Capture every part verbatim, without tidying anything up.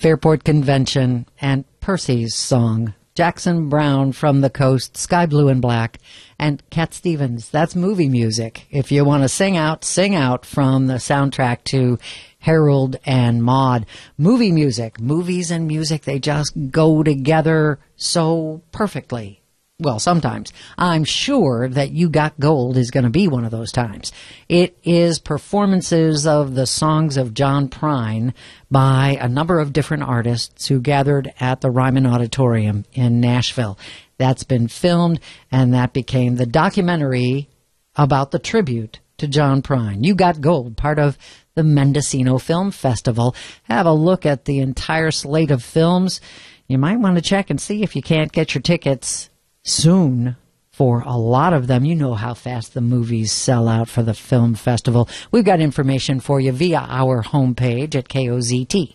Fairport Convention, and Percy's Song. Jackson Browne from the Coast, Sky Blue and Black, and Cat Stevens. That's movie music. If you want to sing out, sing out from the soundtrack to Harold and Maude. Movie music. Movies and music, they just go together so perfectly. Well, sometimes. I'm sure that You Got Gold is going to be one of those times. It is performances of the songs of John Prine by a number of different artists who gathered at the Ryman Auditorium in Nashville. That's been filmed, and that became the documentary about the tribute to John Prine. You Got Gold, part of the Mendocino Film Festival. Have a look at the entire slate of films. You might want to check and see if you can't get your tickets soon for a lot of them. You know how fast the movies sell out for the film festival. We've got information for you via our homepage at K O Z T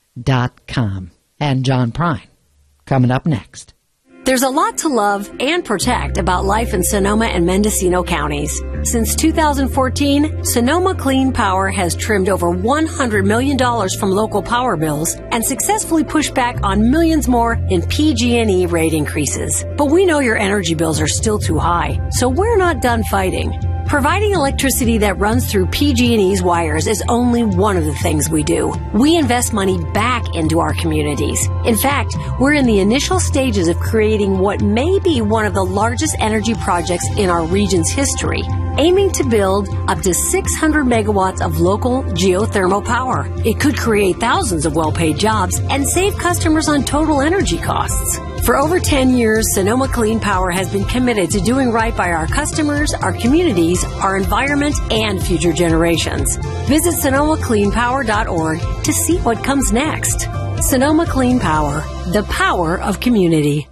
dot com. And John Prine coming up next. There's a lot to love and protect about life in Sonoma and Mendocino counties. Since two thousand fourteen, Sonoma Clean Power has trimmed over one hundred million dollars from local power bills and successfully pushed back on millions more in P G and E rate increases. But we know your energy bills are still too high, so we're not done fighting. Providing electricity that runs through P G and E's wires is only one of the things we do. We invest money back into our communities. In fact, we're in the initial stages of creating what may be one of the largest energy projects in our region's history, aiming to build up to six hundred megawatts of local geothermal power. It could create thousands of well-paid jobs and save customers on total energy costs. For over ten years, Sonoma Clean Power has been committed to doing right by our customers, our communities, our environment, and future generations. Visit sonoma clean power dot org to see what comes next. Sonoma Clean Power, the power of community.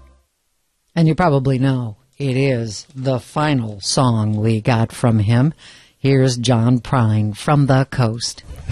And you probably know it is the final song we got from him. Here's John Prine from the Coast.